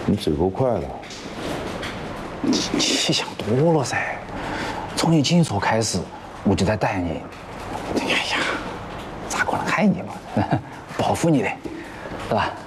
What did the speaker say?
你走够快了。 你想多了噻，从你今说开始，我就在带你。哎呀，咋可能害你嘛？保护你的，是吧？